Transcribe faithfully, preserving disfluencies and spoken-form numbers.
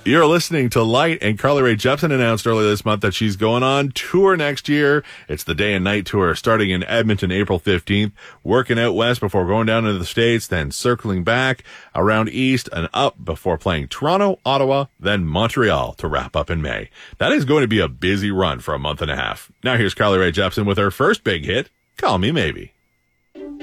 You're listening to Light, and Carly Rae Jepsen announced earlier this month that she's going on tour next year. It's the Day and Night Tour, starting in Edmonton April fifteenth, working out west before going down into the States, then circling back around east and up before playing Toronto, Ottawa, then Montreal to wrap up in May. That is going to be a busy run for a month and a half. Now here's Carly Rae Jepsen with her first big hit, Call Me Maybe.